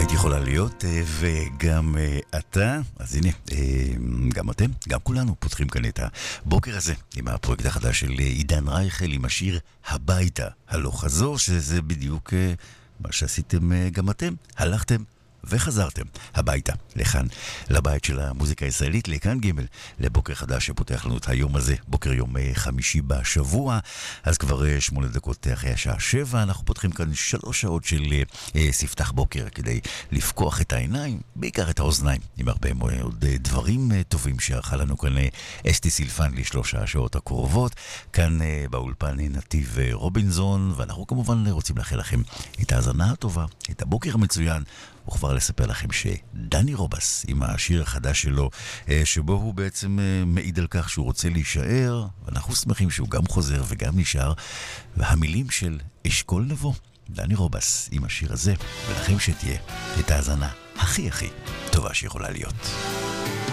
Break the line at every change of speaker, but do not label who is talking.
היית יכולה להיות, וגם אתה, אז הנה, גם אתם, גם כולנו פותחים כאן את הבוקר הזה עם הפרויקט החדש של עידן רייכל עם השיר הביתה הלוך חזור, שזה בדיוק מה שעשיתם גם אתם, הלכתם וחזרתם הביתה, לכאן, לבית של המוזיקה הישראלית, לכאן ג' לבוקר חדש שפותח לנו את היום הזה, בוקר יום חמישי בשבוע, אז כבר 8 דקות אחרי השעה 7, אנחנו פותחים כאן 3 שעות של ספתח בוקר, כדי לפקוח את העיניים, בעיקר את האוזניים, עם הרבה מאוד דברים טובים שערכה לנו כאן אסתי סילפן ל3 השעות הקרובות, כאן באולפן נתיב רובינזון, ואנחנו כמובן רוצים לאחל לכם את ההאזנה הטובה, את הבוקר המצוין, וכבר לספר לכם שדני רובס עם השיר החדש שלו, שבו הוא בעצם מעיד על כך שהוא רוצה להישאר, ואנחנו שמחים שהוא גם חוזר וגם נשאר, והמילים של אשכול נבוא, דני רובס עם השיר הזה, ולכם שתהיה את ההאזנה הכי הכי טובה שיכולה להיות.